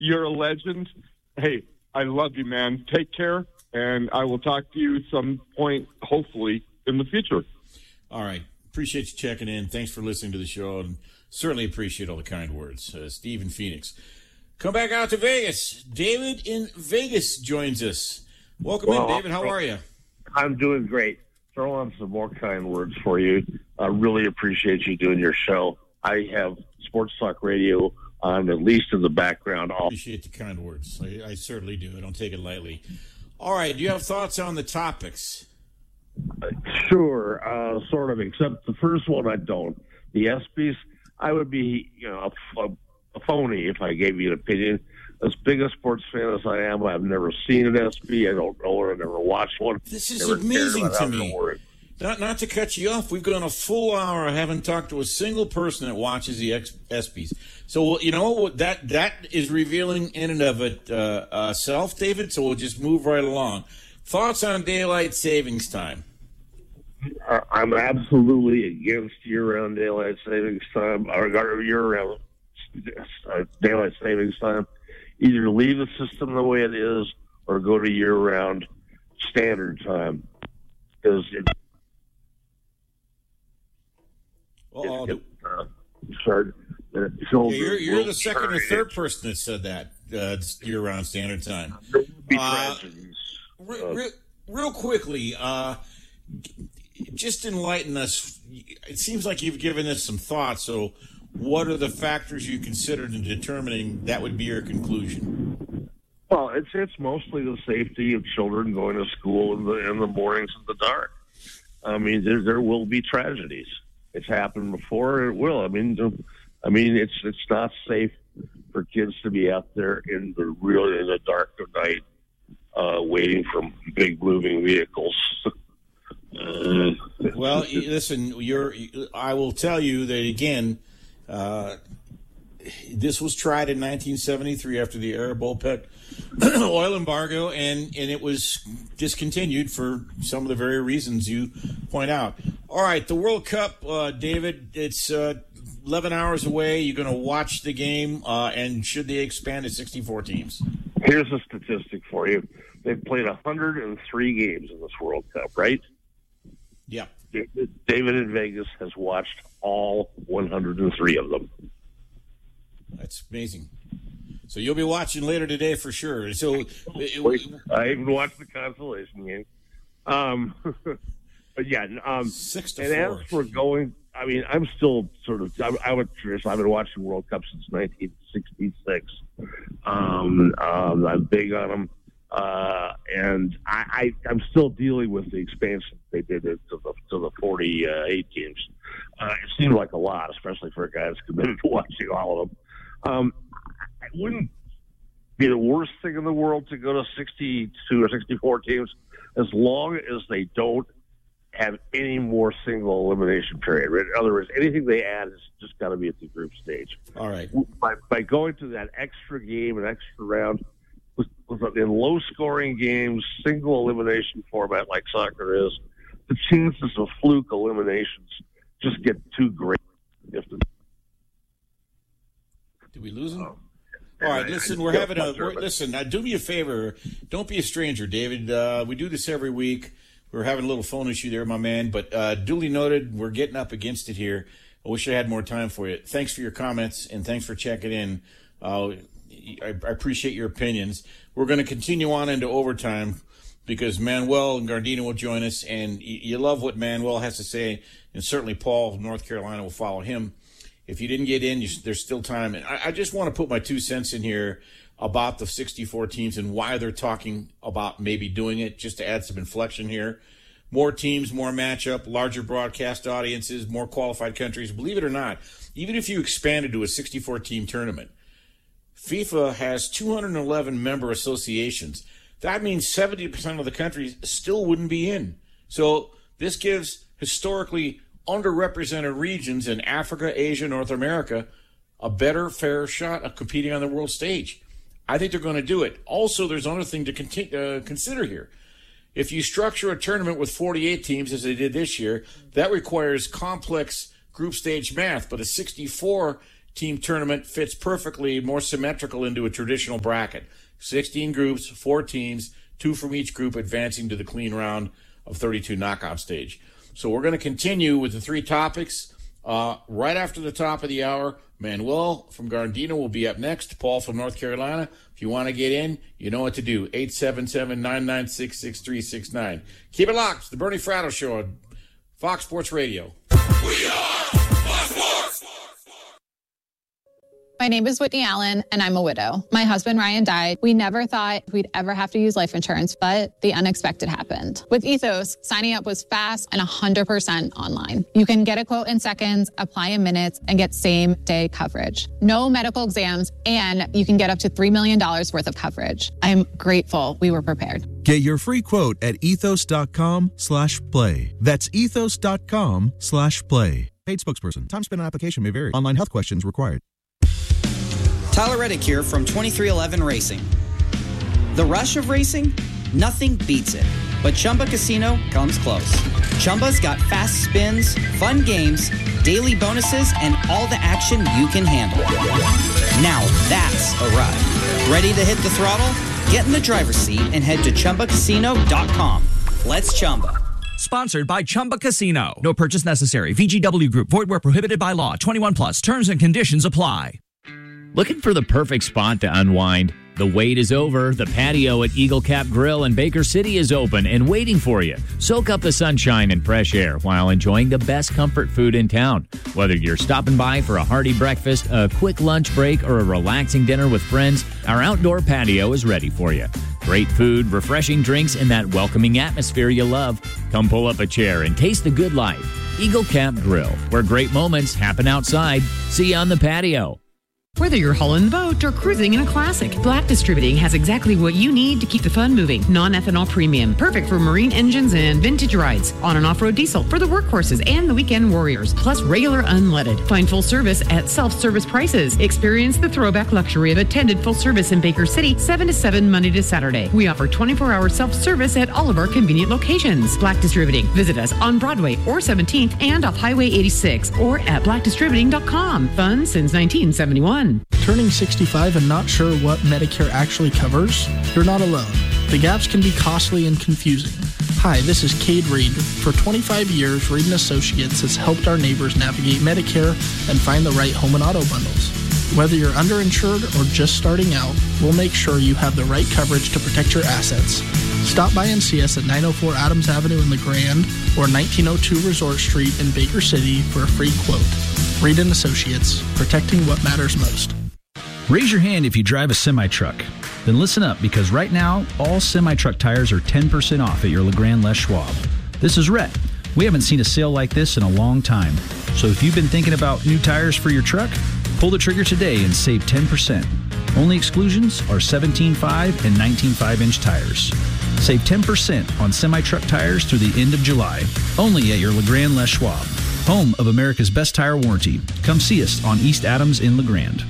You're a legend. Hey, I love you, man. Take care, and I will talk to you at some point, hopefully, in the future. All right. Appreciate you checking in. Thanks for listening to the show, and certainly appreciate all the kind words. Steve in Phoenix. Come back out to Vegas. David in Vegas joins us. Welcome in, David. How are you? I'm doing great. Throw on some more kind words for you. I really appreciate you doing your show. I have Sports Talk Radio on, at least in the background. Appreciate the kind words. I certainly do. I don't take it lightly. All right. Do you have thoughts on the topics? Sure, sort of, except the first one I don't. The ESPYs, I would be, a phony if I gave you an opinion. As big a sports fan as I am, I've never seen an ESPY. I don't know it. I've never watched one. This is amazing to me. Not to cut you off, we've gone a full hour. I haven't talked to a single person that watches the ESPYs. So, you know, that is revealing in and of itself, David, so we'll just move right along. Thoughts on daylight savings time? I'm absolutely against year-round daylight savings time, or year-round daylight savings time. Either leave the system the way it is or go to year-round standard time. Because you're the second or third person that said that year-round standard time. Real quickly, just enlighten us. It seems like you've given us some thought. So, what are the factors you considered in determining that would be your conclusion? Well, it's mostly the safety of children going to school in the mornings in the dark. I mean, there will be tragedies. It's happened before, and it will. I mean, it's not safe for kids to be out there in the dark of night, waiting for big moving vehicles. Well, listen, I will tell you that again. This was tried in 1973 after the Arab OPEC oil embargo, and it was discontinued for some of the very reasons you point out. All right, the World Cup, David, it's 11 hours away. You're going to watch the game, and should they expand to 64 teams? Here's a statistic for you. They've played 103 games in this World Cup, right? Yeah. David in Vegas has watched all 103 of them. That's amazing. So you'll be watching later today for sure. So I even watched the consolation game. But yeah, 6-4. And as for going, I mean, I'm still sort of. I've been watching World Cup since 1966. I'm big on them. And I'm still dealing with the expansion they did to the 48 teams. It seemed like a lot, especially for a guy that's committed to watching all of them. It wouldn't be the worst thing in the world to go to 62 or 64 teams, as long as they don't have any more single elimination period. In other words, anything they add has just got to be at the group stage. All right. By going to that extra game, an extra round, in low-scoring games, single elimination format like soccer is, the chances of fluke eliminations just get too great. Did we lose him? All right, listen, listen, do me a favor. Don't be a stranger, David. We do this every week. We're having a little phone issue there, my man, but duly noted, we're getting up against it here. I wish I had more time for you. Thanks for your comments, and thanks for checking in. I appreciate your opinions. We're going to continue on into overtime because Manuel and Gardena will join us, and you love what Manuel has to say, and certainly Paul of North Carolina will follow him. If you didn't get in, there's still time. And I just want to put my 2 cents in here about the 64 teams and why they're talking about maybe doing it, just to add some inflection here. More teams, more matchup, larger broadcast audiences, more qualified countries. Believe it or not, even if you expanded to a 64-team tournament, FIFA has 211 member associations. That means 70% of the countries still wouldn't be in. So this gives historically underrepresented regions in Africa, Asia, North America a better, fair shot of competing on the world stage. I think they're going to do it. Also, there's another thing to consider here. If you structure a tournament with 48 teams, as they did this year, that requires complex group stage math. But a 64 team tournament fits perfectly, more symmetrical into a traditional bracket. 16 groups, 4 teams, 2 from each group advancing to the clean round of 32 knockout stage. So we're going to continue with the 3 topics right after the top of the hour. Manuel from Gardena will be up next. Paul from North Carolina. If you want to get in, you know what to do. 877-996-6369. Keep it locked. It's the Bernie Fratto Show on Fox Sports Radio. We are Fox Sports. My name is Whitney Allen, and I'm a widow. My husband, Ryan, died. We never thought we'd ever have to use life insurance, but the unexpected happened. With Ethos, signing up was fast and 100% online. You can get a quote in seconds, apply in minutes, and get same-day coverage. No medical exams, and you can get up to $3 million worth of coverage. I'm grateful we were prepared. Get your free quote at ethos.com/play. That's ethos.com/play. Paid spokesperson. Time spent on application may vary. Online health questions required. Tyler Reddick here from 2311 Racing. The rush of racing? Nothing beats it. But Chumba Casino comes close. Chumba's got fast spins, fun games, daily bonuses, and all the action you can handle. Now that's a ride. Ready to hit the throttle? Get in the driver's seat and head to ChumbaCasino.com. Let's Chumba. Sponsored by Chumba Casino. No purchase necessary. VGW Group. Void where prohibited by law. 21 plus. Terms and conditions apply. Looking for the perfect spot to unwind? The wait is over. The patio at Eagle Cap Grill in Baker City is open and waiting for you. Soak up the sunshine and fresh air while enjoying the best comfort food in town. Whether you're stopping by for a hearty breakfast, a quick lunch break, or a relaxing dinner with friends, our outdoor patio is ready for you. Great food, refreshing drinks, and that welcoming atmosphere you love. Come pull up a chair and taste the good life. Eagle Cap Grill, where great moments happen outside. See you on the patio. Whether you're hauling the boat or cruising in a classic, Black Distributing has exactly what you need to keep the fun moving. Non-ethanol premium, perfect for marine engines and vintage rides. On and off-road diesel for the workhorses and the weekend warriors, plus regular unleaded. Find full service at self-service prices. Experience the throwback luxury of attended full service in Baker City, 7 to 7, Monday to Saturday. We offer 24-hour self-service at all of our convenient locations. Black Distributing. Visit us on Broadway or 17th and off Highway 86 or at blackdistributing.com. Fun since 1971. Turning 65 and not sure what Medicare actually covers? You're not alone. The gaps can be costly and confusing. Hi, this is Cade Reed. For 25 years, Reed & Associates has helped our neighbors navigate Medicare and find the right home and auto bundles. Whether you're underinsured or just starting out, we'll make sure you have the right coverage to protect your assets. Stop by and see us at 904 Adams Avenue in LeGrand or 1902 Resort Street in Baker City for a free quote. Reed & Associates, protecting what matters most. Raise your hand if you drive a semi-truck. Then listen up, because right now, all semi-truck tires are 10% off at your LeGrand Les Schwab. This is Rhett. We haven't seen a sale like this in a long time. So if you've been thinking about new tires for your truck, pull the trigger today and save 10%. Only exclusions are 17.5 and 19.5-inch tires. Save 10% on semi-truck tires through the end of July. Only at your LeGrand Les Schwab, home of America's best tire warranty. Come see us on East Adams in LeGrand.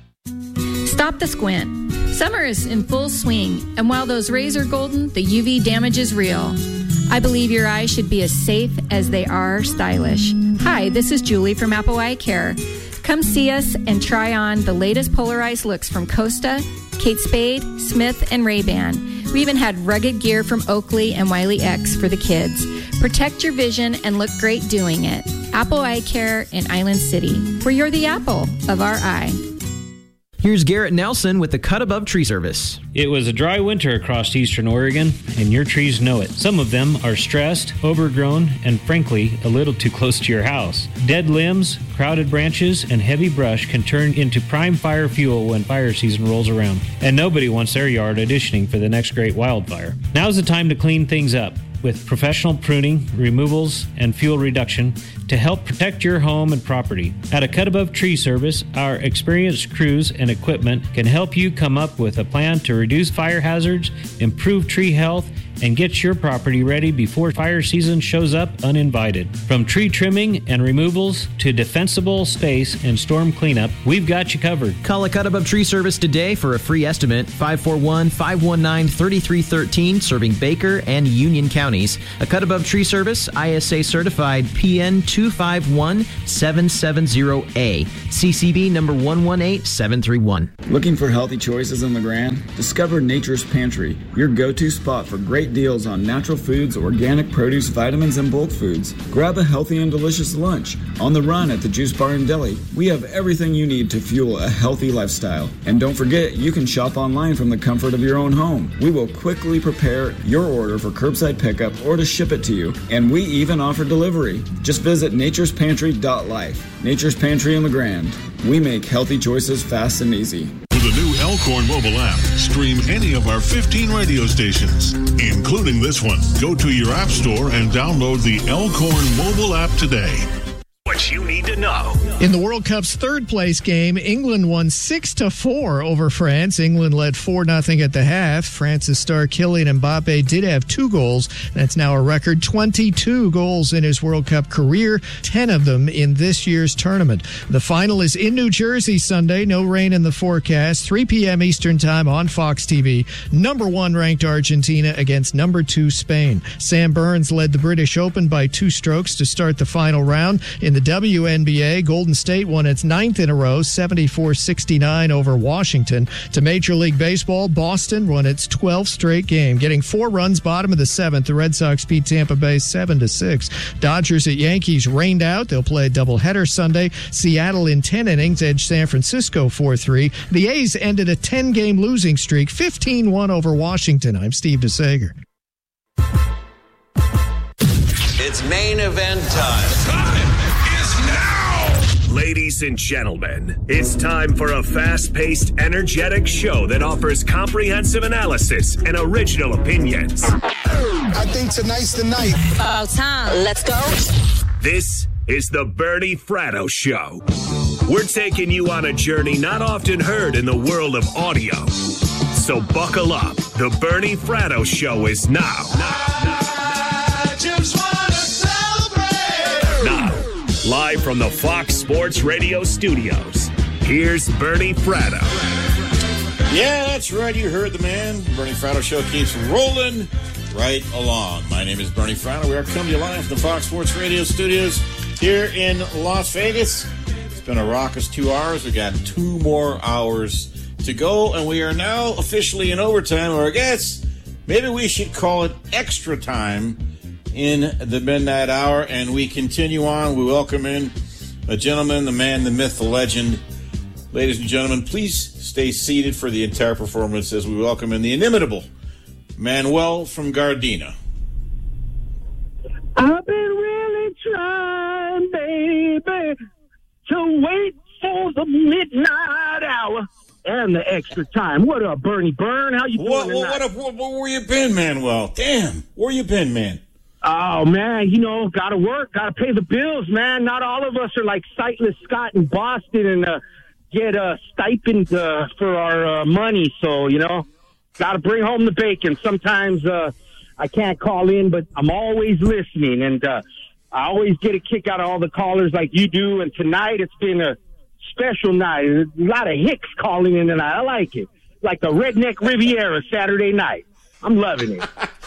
Stop the squint. Summer is in full swing, and while those rays are golden, the UV damage is real. I believe your eyes should be as safe as they are stylish. Hi, this is Julie from Apple Eye Care. Come see us and try on the latest polarized looks from Costa, Kate Spade, Smith, and Ray-Ban. We even had rugged gear from Oakley and Wiley X for the kids. Protect your vision and look great doing it. Apple Eye Care in Island City, where you're the apple of our eye. Here's Garrett Nelson with the Cut Above Tree Service. It was a dry winter across eastern Oregon, and your trees know it. Some of them are stressed, overgrown, and frankly, a little too close to your house. Dead limbs, crowded branches, and heavy brush can turn into prime fire fuel when fire season rolls around. And nobody wants their yard auditioning for the next great wildfire. Now's the time to clean things up with professional pruning, removals, and fuel reduction to help protect your home and property. At a Cut Above Tree Service, our experienced crews and equipment can help you come up with a plan to reduce fire hazards, improve tree health, and get your property ready before fire season shows up uninvited. From tree trimming and removals to defensible space and storm cleanup, we've got you covered. Call a Cut Above Tree Service today for a free estimate. 541-519-3313, serving Baker and Union counties. A Cut Above Tree Service, ISA certified, PN 251-770A, CCB number 118731. Looking for healthy choices in LeGrand? Discover Nature's Pantry, your go-to spot for great deals on natural foods, organic produce, vitamins, and bulk foods. Grab a healthy and delicious lunch. On the run at the Juice Bar and Deli, we have everything you need to fuel a healthy lifestyle. And don't forget, you can shop online from the comfort of your own home. We will quickly prepare your order for curbside pickup or to ship it to you. And we even offer delivery. Just visit nature'spantry.life. Nature's Pantry in LeGrand. We make healthy choices fast and easy. With the new Elkhorn mobile app, stream any of our 15 radio stations, including this one. Go to your app store and download the Elkhorn mobile app today. What you need to know. In the World Cup's third place game, England won 6-4 over France. England led 4-0 at the half. France's star Kylian Mbappe did have 2 goals. That's now a record 22 goals in his World Cup career, 10 of them in this year's tournament. The final is in New Jersey Sunday. No rain in the forecast. 3 p.m. Eastern Time on Fox TV. Number 1 ranked Argentina against number 2 Spain. Sam Burns led the British Open by 2 strokes to start the final round. In the WNBA, Golden State won its 9th in a row, 74-69 over Washington. To Major League Baseball, Boston won its 12th straight game, getting 4 runs bottom of the 7th. The Red Sox beat Tampa Bay 7-6. Dodgers at Yankees rained out. They'll play a doubleheader Sunday. Seattle in 10 innings edged San Francisco 4-3. The A's ended a 10-game losing streak, 15-1 over Washington. I'm Steve DeSager. It's main event time. Time is now. Ladies and gentlemen, it's time for a fast-paced, energetic show that offers comprehensive analysis and original opinions. I think tonight's the night. About time. Let's go. This is the Bernie Fratto Show. We're taking you on a journey not often heard in the world of audio. So buckle up. The Bernie Fratto Show is now. I just want to celebrate. Now, live from the Fox Sports Radio studios, here's Bernie Fratto. Yeah, that's right. You heard the man. The Bernie Fratto Show keeps rolling right along. My name is Bernie Fratto. We are coming to you live from the Fox Sports Radio studios here in Las Vegas. It's been a raucous 2 hours. We got 2 more hours to go, and we are now officially in overtime, or I guess maybe we should call it extra time in the midnight hour, and we continue on. We welcome in a gentleman, the man, the myth, the legend. Ladies and gentlemen, please stay seated for the entire performance as we welcome in the inimitable Manuel from Gardena. I've been really trying, baby, to wait for the midnight hour and the extra time. What up, Bernie Byrne? How you doing tonight? What where you been, Manuel? Damn, where you been, man? Oh, man, you know, got to work, got to pay the bills, man. Not all of us are like Sightless Scott in Boston and get a stipend for our money. So, you know, got to bring home the bacon. Sometimes I can't call in, but I'm always listening. And I always get a kick out of all the callers like you do. And tonight it's been a special night. A lot of hicks calling in tonight. I like it. Like the Redneck Riviera Saturday night. I'm loving it.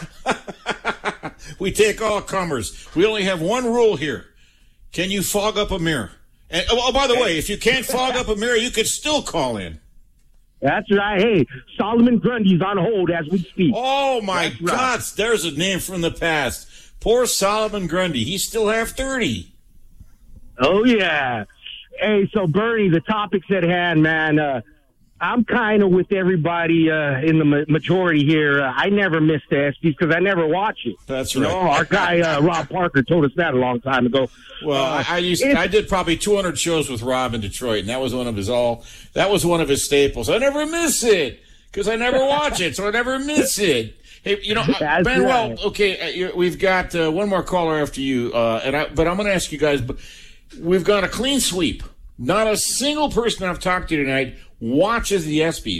We take all comers. We only have one rule here. Can you fog up a mirror? And, oh, by the way, if you can't fog up a mirror, you could still call in. That's right. Hey, Solomon Grundy's on hold as we speak. Oh, my God. Right. There's a name from the past. Poor Solomon Grundy. He's still half 30. Oh, yeah. Hey, so, Bernie, the topics at hand, man, I'm kind of with everybody in the majority here. I never miss the ESPYs because I never watch it. That's right. You know, our guy Rob Parker told us that a long time ago. Well, I did probably 200 shows with Rob in Detroit, and that was one of his staples. I never miss it because I never watch it, so I never miss it. Hey, you know, Manuel. Right. Okay, we've got one more caller after you, but I'm going to ask you guys. We've got a clean sweep. Not a single person I've talked to tonight watches the ESPYs.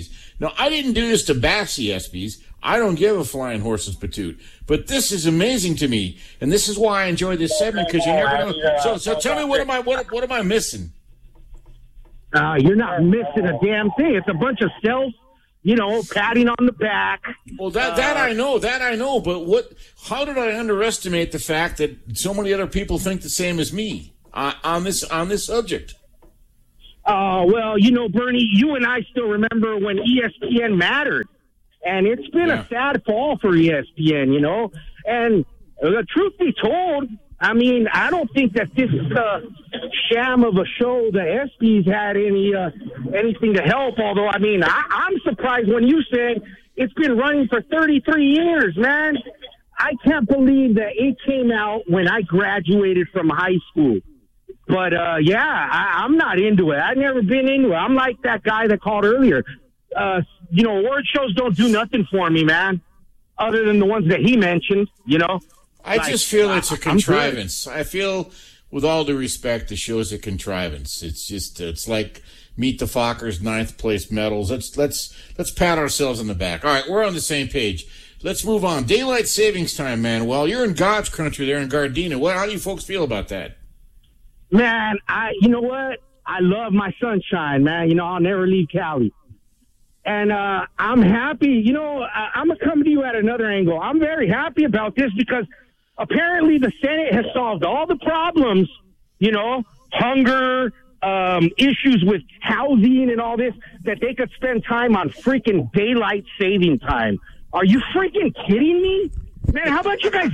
Now, I didn't do this to bash the ESPYs. I don't give a flying horse's patoot. But this is amazing to me, and this is why I enjoy this segment, because you never know. So tell me, what am I missing? You're not missing a damn thing. It's a bunch of patting on the back. Well, that I know. But how did I underestimate the fact that so many other people think the same as me on this subject? Well, Bernie, you and I still remember when ESPN mattered. And it's been a sad fall for ESPN, And the truth be told, I mean, I don't think that this sham of a show, the ESPYs, had anything to help. Although, I mean, I'm surprised when you said it's been running for 33 years, man. I can't believe that it came out when I graduated from high school. But, I'm not into it. I've never been into it. I'm like that guy that called earlier. Award shows don't do nothing for me, man, other than the ones that he mentioned, I just feel it's a contrivance. I feel, with all due respect, the show's a contrivance. It's like Meet the Fockers 9th place medals. Let's pat ourselves on the back. All right, we're on the same page. Let's move on. Daylight savings time, man. Well, you're in God's country there in Gardena. How do you folks feel about that? Man, you know what? I love my sunshine, man. I'll never leave Cali. And I'm happy. I'm going to come to you at another angle. I'm very happy about this because apparently the Senate has solved all the problems, hunger, issues with housing and all this, that they could spend time on freaking daylight saving time. Are you freaking kidding me? Man, how about you guys